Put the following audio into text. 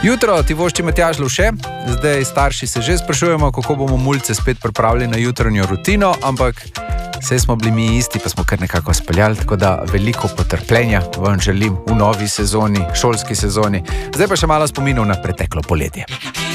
Jutro ti vošči Matjaž Lovše, zdaj starši se že sprašujemo, kako bomo mulce spet pripravili na jutranjo rutino, ampak vse smo bili mi isti, pa smo kar nekako speljali, tako da veliko potrpljenja vam želim v novi sezoni, šolski sezoni. Zdaj pa še malo spominov na preteklo poletje.